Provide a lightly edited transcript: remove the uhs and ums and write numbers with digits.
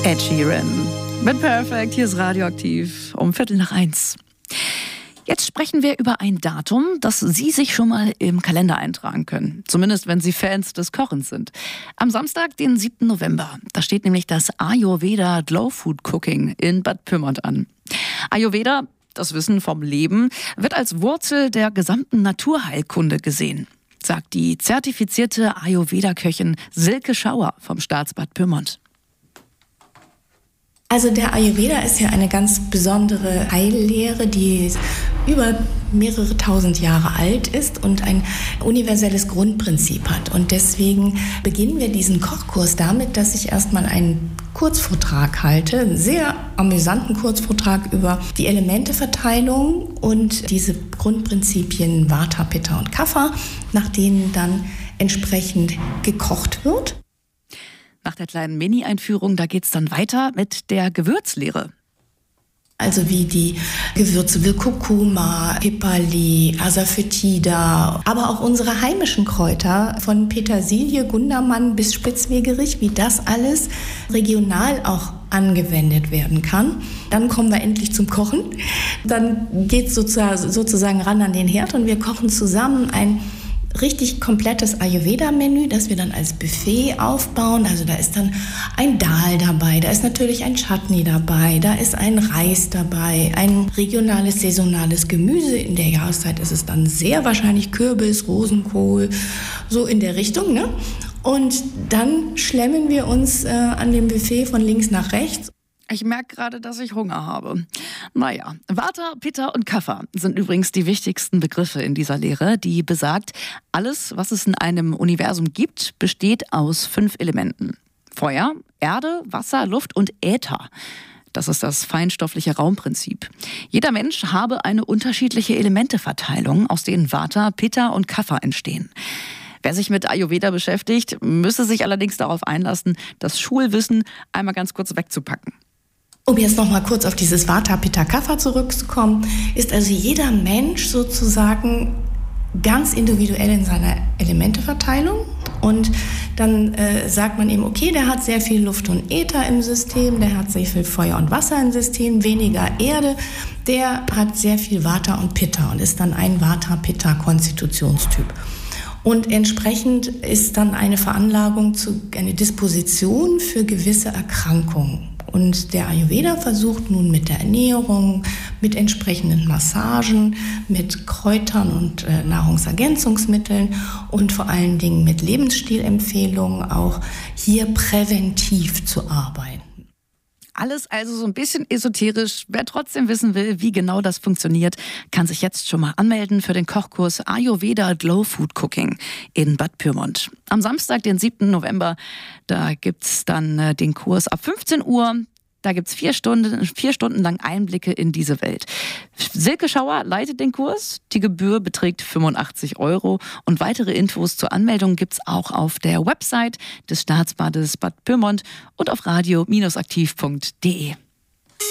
Ed Sheeran mit Perfect. Hier ist Radioaktiv um 1:15. Jetzt sprechen wir über ein Datum, das Sie sich schon mal im Kalender eintragen können. Zumindest, wenn Sie Fans des Kochens sind. Am Samstag, den 7. November, da steht nämlich das Ayurveda Glow Food Cooking in Bad Pyrmont an. Ayurveda, das Wissen vom Leben, wird als Wurzel der gesamten Naturheilkunde gesehen, sagt die zertifizierte Ayurveda-Köchin Silke Schauer vom Staatsbad Pyrmont. Also der Ayurveda ist ja eine ganz besondere Heillehre, die über mehrere tausend Jahre alt ist und ein universelles Grundprinzip hat. Und deswegen beginnen wir diesen Kochkurs damit, dass ich erstmal einen Kurzvortrag halte, einen sehr amüsanten Kurzvortrag über die Elementeverteilung und diese Grundprinzipien Vata, Pitta und Kapha, nach denen dann entsprechend gekocht wird. Nach der kleinen Mini-Einführung, da geht's dann weiter mit der Gewürzlehre. Also wie die Gewürze wie Kurkuma, Pipali, Asafoetida, aber auch unsere heimischen Kräuter von Petersilie, Gundermann bis Spitzwegerich, wie das alles regional auch angewendet werden kann. Dann kommen wir endlich zum Kochen. Dann geht's sozusagen ran an den Herd und wir kochen zusammen ein richtig komplettes Ayurveda-Menü, das wir dann als Buffet aufbauen. Also da ist dann ein Dal dabei, da ist natürlich ein Chutney dabei, da ist ein Reis dabei, ein regionales, saisonales Gemüse. In der Jahreszeit ist es dann sehr wahrscheinlich Kürbis, Rosenkohl, so in der Richtung, ne? Und dann schlemmen wir uns an dem Buffet von links nach rechts. Ich merke gerade, dass ich Hunger habe. Naja, Vata, Pitta und Kapha sind übrigens die wichtigsten Begriffe in dieser Lehre, die besagt, alles, was es in einem Universum gibt, besteht aus 5 Elementen. Feuer, Erde, Wasser, Luft und Äther. Das ist das feinstoffliche Raumprinzip. Jeder Mensch habe eine unterschiedliche Elementeverteilung, aus denen Vata, Pitta und Kapha entstehen. Wer sich mit Ayurveda beschäftigt, müsse sich allerdings darauf einlassen, das Schulwissen einmal ganz kurz wegzupacken. Um jetzt noch mal kurz auf dieses Vata, Pitta, Kapha zurückzukommen, ist also jeder Mensch sozusagen ganz individuell in seiner Elementeverteilung. Und dann sagt man eben, okay, der hat sehr viel Luft und Äther im System, der hat sehr viel Feuer und Wasser im System, weniger Erde. Der hat sehr viel Vata und Pitta und ist dann ein Vata-Pitta-Konstitutionstyp. Und entsprechend ist dann eine Veranlagung eine Disposition für gewisse Erkrankungen. Und der Ayurveda versucht nun mit der Ernährung, mit entsprechenden Massagen, mit Kräutern und Nahrungsergänzungsmitteln und vor allen Dingen mit Lebensstilempfehlungen auch hier präventiv zu arbeiten. Alles also so ein bisschen esoterisch. Wer trotzdem wissen will, wie genau das funktioniert, kann sich jetzt schon mal anmelden für den Kochkurs Ayurveda Glow Food Cooking in Bad Pyrmont. Am Samstag, den 7. November, da gibt's dann den Kurs ab 15 Uhr. Da gibt's 4 Stunden lang Einblicke in diese Welt. Silke Schauer leitet den Kurs. Die Gebühr beträgt 85 € und weitere Infos zur Anmeldung gibt's auch auf der Website des Staatsbades Bad Pyrmont und auf radio-aktiv.de.